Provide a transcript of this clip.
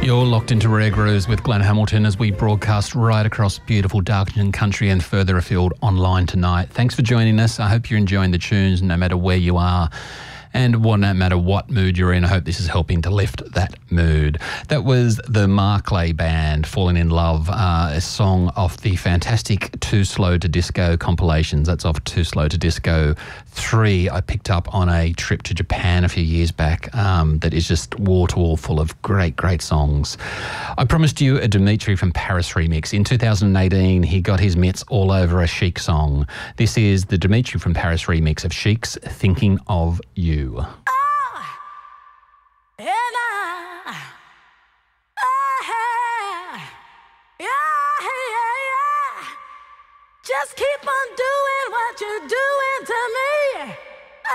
You're locked into Rare Grooves with Glenn Hamilton as we broadcast right across beautiful Darkton country and further afield online tonight. Thanks for joining us. I hope you're enjoying the tunes no matter where you are. And no matter what mood you're in, I hope this is helping to lift that mood. That was the Markley Band, Falling in Love, a song off the fantastic Too Slow to Disco compilations. That's off Too Slow to Disco 3. I picked up on a trip to Japan a few years back that is just wall-to-wall full of great, great songs. I promised you a Dimitri from Paris remix. In 2018, he got his mitts all over a Chic song. This is the Dimitri from Paris remix of Chic's Thinking of You. Just keep on